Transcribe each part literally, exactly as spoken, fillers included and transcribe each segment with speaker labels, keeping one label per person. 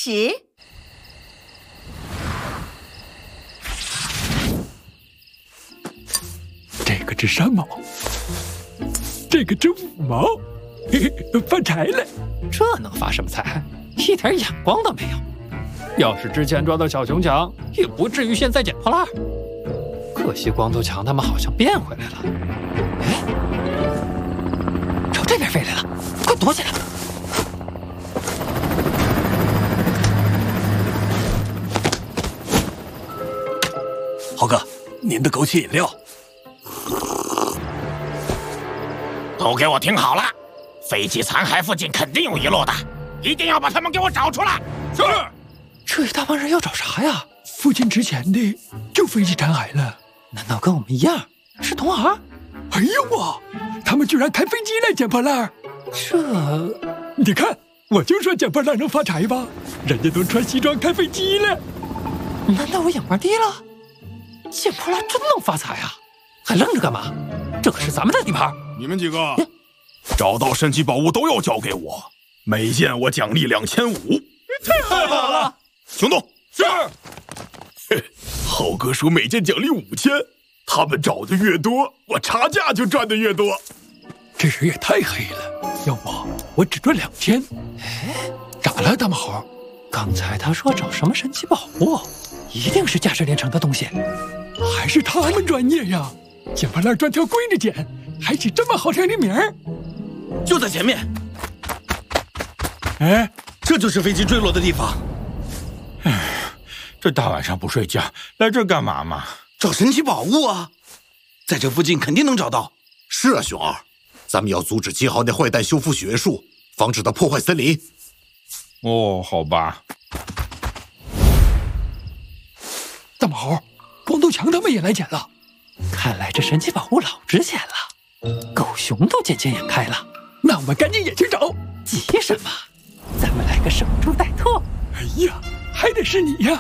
Speaker 1: 始。
Speaker 2: 这个值三毛，这个值五毛，嘿嘿，发财了！
Speaker 3: 这能发什么财？一点眼光都没有。要是之前抓到小熊强，也不至于现在捡破烂。可惜光头强他们好像变回来了。哎，朝这边飞来了，快躲起来！
Speaker 4: 豪哥，您的枸杞饮料。
Speaker 5: 都给我听好了，飞机残骸附近肯定有遗落的，一定要把他们给我找出来。
Speaker 4: 是。
Speaker 3: 这一大帮人要找啥呀？
Speaker 2: 附近值钱的就飞机残骸了。
Speaker 3: 难道跟我们一样是同行？
Speaker 2: 哎呦我，他们居然开飞机来捡破烂！
Speaker 3: 这，
Speaker 2: 你看，我就说捡破烂能发财吧，人家都穿西装开飞机了。
Speaker 3: 难道我眼光低了？捡破烂真能发财啊？还愣着干嘛？这可是咱们的地盘。
Speaker 4: 你们几个找到神奇宝物都要交给我，每件我奖励两千五。
Speaker 3: 太好了！
Speaker 4: 行动！是。嘿，浩哥说每件奖励五千，他们找的越多，我差价就赚的越多。
Speaker 2: 这人也太黑了，要不我只赚两千。
Speaker 3: 哎，
Speaker 2: 咋了，大毛？
Speaker 3: 刚才他说找什么神奇宝物，一定是价值连城的东西。
Speaker 2: 还是他们专业呀，捡破烂专挑贵的捡，还起这么好听的名儿。
Speaker 6: 就在前面。
Speaker 2: 哎，
Speaker 6: 这就是飞机坠落的地方。
Speaker 7: 唉，这大晚上不睡觉，来这儿干嘛嘛？
Speaker 6: 找神奇宝物啊，在这附近肯定能找到。
Speaker 8: 是啊，熊二，咱们要阻止七号那坏蛋修复血树，防止他破坏森林。
Speaker 7: 哦，好吧。
Speaker 2: 大毛，光头强他们也来捡了。
Speaker 3: 看来这神奇宝物老值钱了，狗熊都见钱眼开了。
Speaker 2: 那我们赶紧也去找。
Speaker 3: 急什么？咱们来个守株待兔。
Speaker 2: 哎呀，还得是你呀！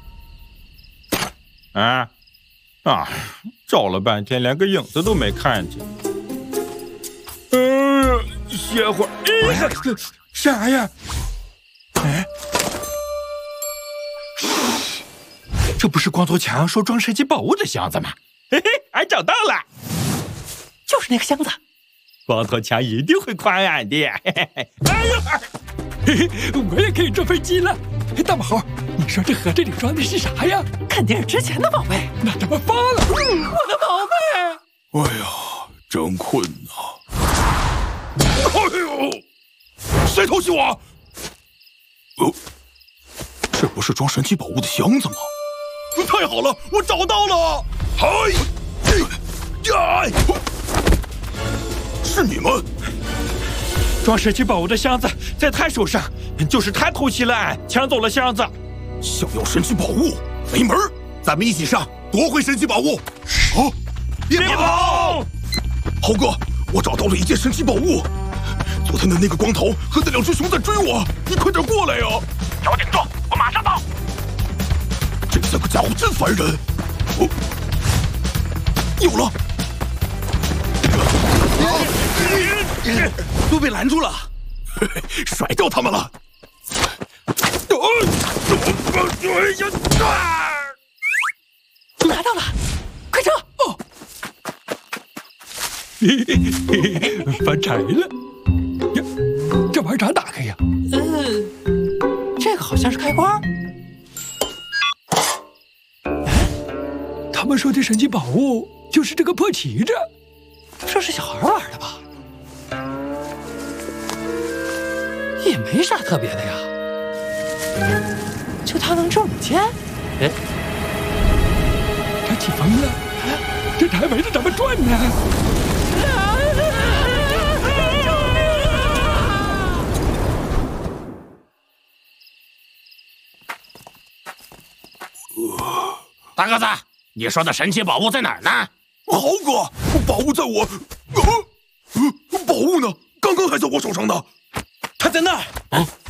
Speaker 7: 啊啊！找了半天，连个影子都没看见。嗯、呃，歇会儿。哎，这啥呀？哎，这不是光头强说装神奇宝物的箱子吗？嘿嘿，俺找到了，
Speaker 3: 就是那个箱子。
Speaker 7: 光头强一定会夸俺的。嘿嘿嘿，哎呀，
Speaker 2: 嘿嘿，我也可以坐飞机了。大毛，你说这盒子里装的是啥呀？
Speaker 3: 肯定是值钱的宝贝。
Speaker 2: 那怎么发了？
Speaker 3: 我的宝贝！
Speaker 4: 哎呀，真困呐！哎呦，谁偷袭我？哦，这不是装神奇宝物的箱子吗？太好了，我找到了！嗨，呀，是你们！
Speaker 7: 装神奇宝物的箱子在他手上，就是他偷袭了俺，抢走了箱子。
Speaker 4: 想要神奇宝物，没门！
Speaker 8: 咱们一起上，夺回神奇宝物！
Speaker 4: 啊！
Speaker 7: 别跑！
Speaker 4: 豪哥，我找到了一件神奇宝物。昨天的那个光头和那两只熊在追我，你快点过来呀！
Speaker 5: 调警住，我马上到。
Speaker 4: 这三个家伙真烦人。哦，有了！
Speaker 6: 都被拦住了，
Speaker 4: 嘿嘿，甩掉他们了。
Speaker 3: 拿到了，快撤！
Speaker 2: 哦，嘿嘿嘿，发财了！呀，这玩意儿咋打开呀？
Speaker 3: 呃，这个好像是开关。
Speaker 2: 他们说的神奇宝物就是这个破旗子，
Speaker 3: 这是小孩玩的吧？也没啥特别的呀，就它能挣五千。哎，
Speaker 2: 它起风了，这台围着咱们转呢。
Speaker 5: 大个子，你说的神奇宝物在哪儿呢？
Speaker 4: 豪哥，宝物在我……呃，呃，宝物呢？刚刚还在我手上呢。
Speaker 6: 他在那儿。
Speaker 5: 嗯。